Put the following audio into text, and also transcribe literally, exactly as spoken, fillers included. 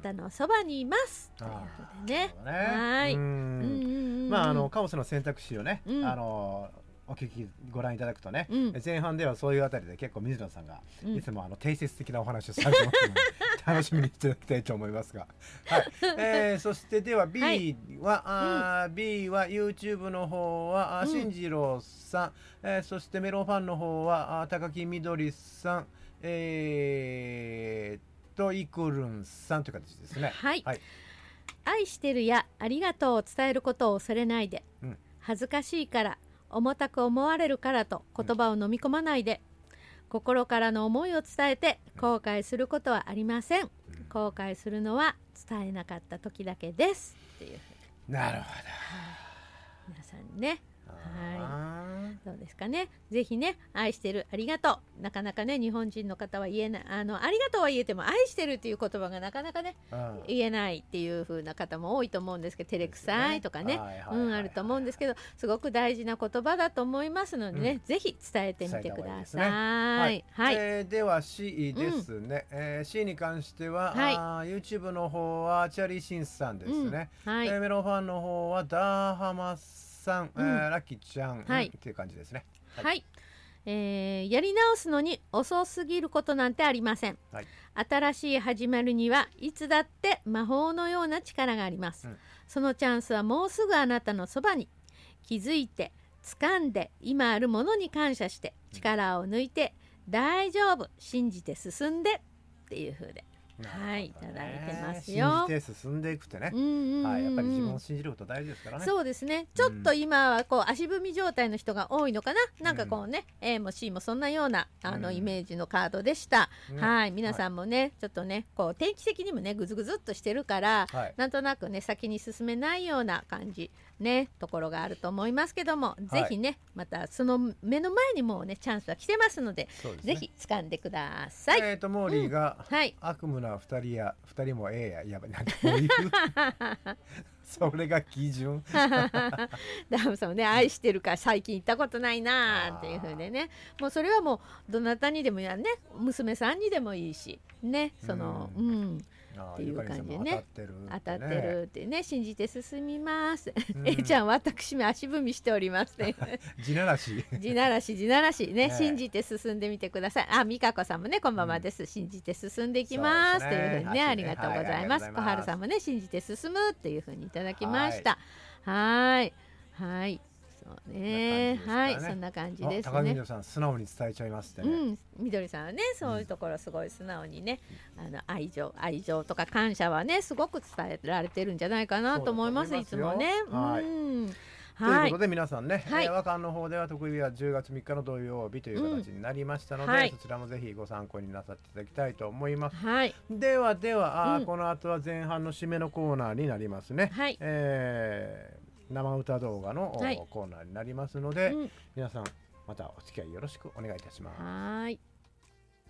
たのそばにいますということでね。 ねはい。 うんうんまああのカオスの選択肢をね、 うん、 あのお聞きご覧いただくとね、うん、前半ではそういうあたりで結構水野さんがいつもあの定説的なお話をされてますので、うん、楽しみにしていただきたいと思いますが、はいえー、そしてでは B は、はい、あ、うん、B は YouTube の方は、うん、進次郎さん、えー、そしてメロンファンの方は高木みどりさん、えー、とイクルンさんという形ですね。 はい、はい、愛してるやありがとうを伝えることを恐れないで、うん、恥ずかしいから重たく思われるからと言葉を飲み込まないで、うん、心からの思いを伝えて後悔することはありません、うん、後悔するのは伝えなかった時だけですっていう。 なるほど、 皆さんね、はい、どうですかね。ぜひね、愛してるありがとう、なかなかね日本人の方は言えない、あのありがとうは言えても愛してるっていう言葉がなかなかね言えないっていう風な方も多いと思うんですけど、照れくさいとかね、うんあると思うんですけど、すごく大事な言葉だと思いますのでね、うん、ぜひ伝えてみてください。はい、 はいえー、では C ですね、うんえー、C に関しては、はい、あ YouTube の方はチャリーシンさんですね、うんはいえー、メロンファンの方はダーハマさん、うんえー、ラッキーちゃん、はい、っていう感じですね。 はい、はいえー、やり直すのに遅すぎることなんてありません、はい、新しい始まりにはいつだって魔法のような力があります、うん、そのチャンスはもうすぐあなたのそばに。気づいて掴んで今あるものに感謝して力を抜いて、うん、大丈夫信じて進んでっていう風ではい、いただいてますよ。 信じて進んでいくってね、うんうんうんはい、やっぱり自分を信じること大事ですからね。 そうですね。ちょっと今はこう足踏み状態の人が多いのかな、うん、なんかこうね A も C もそんなようなあのイメージのカードでした、うん、はい皆さんもね、はい、ちょっとねこう定期的にもねぐずぐずっとしてるから、はい、なんとなくね先に進めないような感じねところがあると思いますけども、はい、ぜひねまたその目の前にもうねチャンスは来てますので、で、ね、ぜひ掴んでください。 えーとモーリーが、うんはい、悪夢なふたりやふたりも A ややばいなんてこういうそれが基準ダムさんもね愛してるから最近行ったことないなっていう風でね、もうそれはもうどなたにでもやね娘さんにでもいいしねそのうん、うんっていう感じでね当たってるってね信じて進みます、うん、A ちゃん私も足踏みしておりますね地ならし地ならし地ならしね、ね信じて進んでみてください。あ美香子さんもねこんばんはです、うん、信じて進んでいきます、ね、というふうにね、ね、ありがとうございます。小春さんもね信じて進むっていうふうにいただきました。はいはいそうね、はい、そんな感じですね。 高木さん素直に伝えちゃいますってね。 うん、みどりさんはね、そういうところすごい素直にね、うん、あの愛情愛情とか感謝はねすごく伝えられてるんじゃないかなと思います。いつもね。はい。うんということで皆さんね、はいえー、和漢の方では特日はじゅうがつみっかの土曜日という形になりましたので、うんはい、そちらもぜひご参考になさっていただきたいと思います。はい、ではでは、うん、この後は前半の締めのコーナーになりますね。はいえー生歌動画の、はい、コーナーになりますので、うん、皆さんまたお付き合いよろしくお願いいたします。 はい。